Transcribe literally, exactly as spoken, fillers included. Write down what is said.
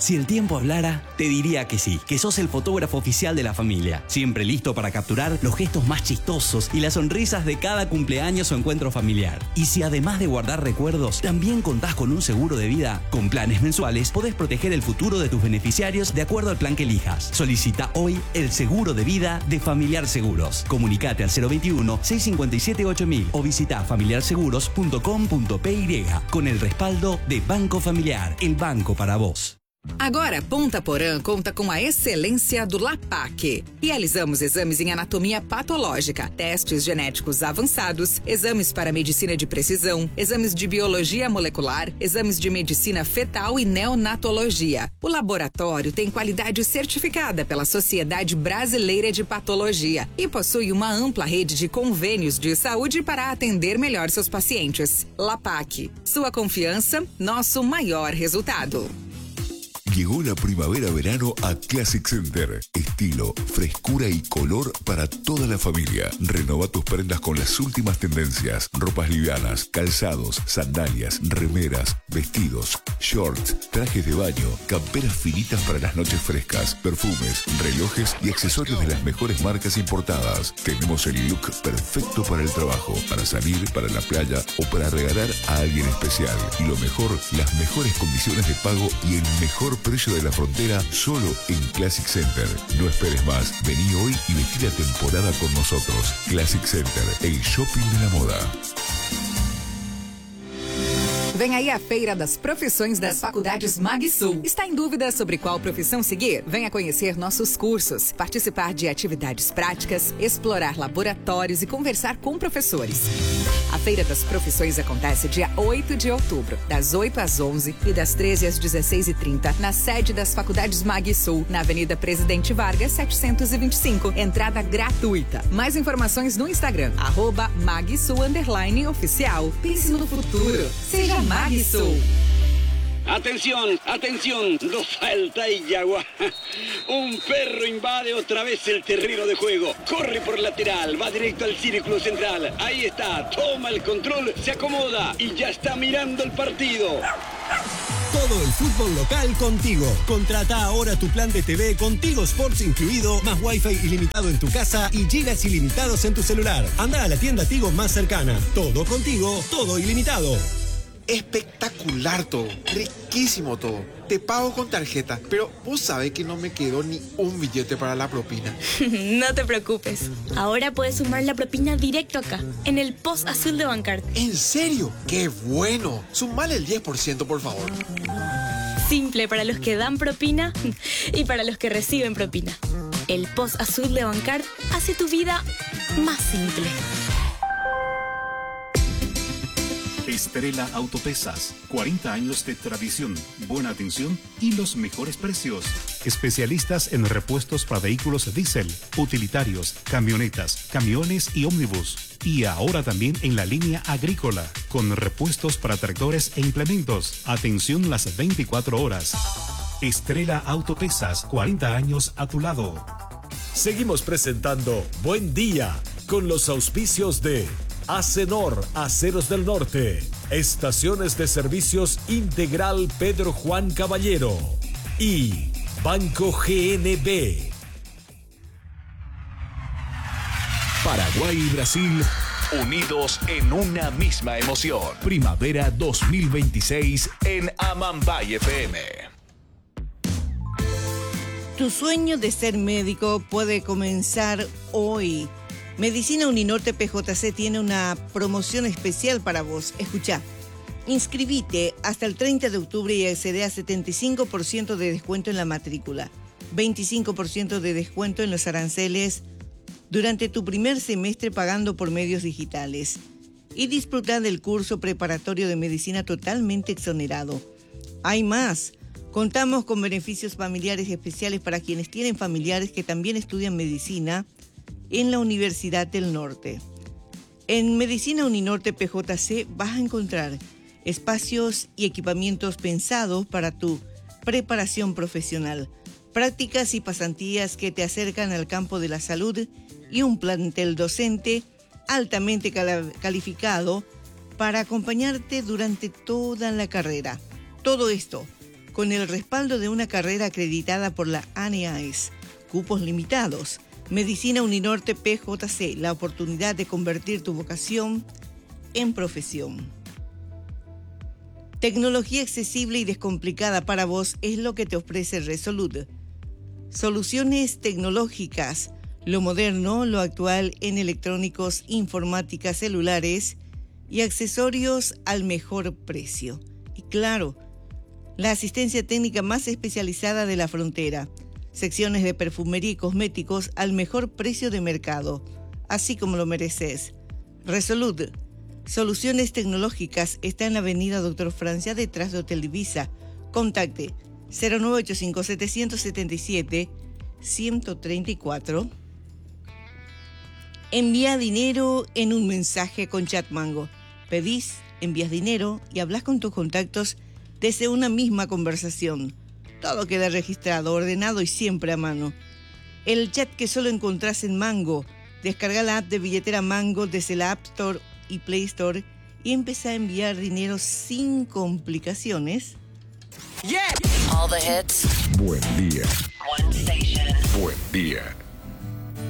Si el tiempo hablara, te diría que sí, que sos el fotógrafo oficial de la familia, siempre listo para capturar los gestos más chistosos y las sonrisas de cada cumpleaños o encuentro familiar. Y si además de guardar recuerdos, también contás con un seguro de vida, con planes mensuales podés proteger el futuro de tus beneficiarios de acuerdo al plan que elijas. Solicita hoy el seguro de vida de Familiar Seguros. Comunicate al cero veintiuno, seiscientos cincuenta y siete, ocho mil o visita familiar seguros punto com punto p y con el respaldo de Banco Familiar, el banco para vos. Agora, Ponta Porã conta com a excelência do LAPAC. Realizamos exames em anatomia patológica, testes genéticos avançados, exames para medicina de precisão, exames de biologia molecular, exames de medicina fetal e neonatologia. O laboratório tem qualidade certificada pela Sociedade Brasileira de Patologia e possui uma ampla rede de convênios de saúde para atender melhor seus pacientes. LAPAC, sua confiança, nosso maior resultado. Llegó la primavera-verano a Classic Center. Estilo, frescura y color para toda la familia. Renova tus prendas con las últimas tendencias. Ropas livianas, calzados, sandalias, remeras, vestidos, shorts, trajes de baño, camperas finitas para las noches frescas, perfumes, relojes y accesorios de las mejores marcas importadas. Tenemos el look perfecto para el trabajo, para salir, para la playa o para regalar a alguien especial. Y lo mejor, las mejores condiciones de pago y el mejor precio de la frontera solo en Classic Center. No esperes más. Vení hoy y vestí la temporada con nosotros. Classic Center, el shopping de la moda. Vem aí a Feira das Profissões das Faculdades MagSul. Está em dúvida sobre qual profissão seguir? Venha conhecer nossos cursos, participar de atividades práticas, explorar laboratórios e conversar com professores. A Feira das Profissões acontece dia oito de outubro, das oito às onze e das treze às dezesseis e trinta, na sede das Faculdades MagSul, na Avenida Presidente Vargas, setecentos e vinte e cinco. Entrada gratuita. Mais informações no Instagram, arroba MagSul underline oficial. Pense no futuro. Seja MagSul. Atención, atención, no falta y Yagua. Un perro invade otra vez el terreno de juego. Corre por lateral, va directo al círculo central. Ahí está, toma el control, se acomoda y ya está mirando el partido. Todo el fútbol local contigo. Contrata ahora tu plan de T V con Tigo Sports incluido, más Wi-Fi ilimitado en tu casa y gigas ilimitados en tu celular. Anda a la tienda Tigo más cercana. Todo contigo, todo ilimitado. Espectacular todo, riquísimo todo. Te pago con tarjeta, pero vos sabés que no me quedó ni un billete para la propina. No te preocupes. Ahora puedes sumar la propina directo acá, en el post azul de Bancard. ¿En serio? ¡Qué bueno! Sumale el diez por ciento, por favor. Simple para los que dan propina y para los que reciben propina. El post azul de Bancard hace tu vida más simple. Estrella Autopesas, cuarenta años de tradición, buena atención y los mejores precios. Especialistas en repuestos para vehículos diésel, utilitarios, camionetas, camiones y ómnibus. Y ahora también en la línea agrícola, con repuestos para tractores e implementos. Atención las veinticuatro horas. Estrella Autopesas, cuarenta años a tu lado. Seguimos presentando Buen Día con los auspicios de Acenor, Aceros del Norte, Estaciones de Servicios Integral Pedro Juan Caballero y Banco G N B. Paraguay y Brasil unidos en una misma emoción. Primavera dos mil veintiséis en Amambay F M. Tu sueño de ser médico puede comenzar hoy. Medicina Uninorte P J C tiene una promoción especial para vos. Escuchá, inscribite hasta el treinta de octubre y accede a setenta y cinco por ciento de descuento en la matrícula, veinticinco por ciento de descuento en los aranceles durante tu primer semestre pagando por medios digitales y disfrutar del curso preparatorio de medicina totalmente exonerado. Hay más. Contamos con beneficios familiares especiales para quienes tienen familiares que también estudian medicina en la Universidad del Norte. En Medicina Uninorte P J C vas a encontrar espacios y equipamientos pensados para tu preparación profesional, prácticas y pasantías que te acercan al campo de la salud y un plantel docente altamente calificado para acompañarte durante toda la carrera. Todo esto con el respaldo de una carrera acreditada por la A N E A E S. Cupos limitados. Medicina Uninorte P J C, la oportunidad de convertir tu vocación en profesión. Tecnología accesible y descomplicada para vos es lo que te ofrece Resolute. Soluciones tecnológicas, lo moderno, lo actual en electrónicos, informática, celulares y accesorios al mejor precio. Y claro, la asistencia técnica más especializada de la frontera. Secciones de perfumería y cosméticos al mejor precio de mercado, así como lo mereces. Resolute. Soluciones tecnológicas está en la avenida Doctor Francia, detrás de Hotel Divisa. Contacte cero nueve ocho cinco, siete siete siete, uno tres cuatro. Envía dinero en un mensaje con Chatmango. Pedís, envías dinero y hablas con tus contactos desde una misma conversación. Todo queda registrado, ordenado y siempre a mano. El chat que solo encontrás en Mango. Descarga la app de billetera Mango desde la App Store y Play Store y empezá a enviar dinero sin complicaciones. Yeah. All the hits. Buen día. One station. Buen día.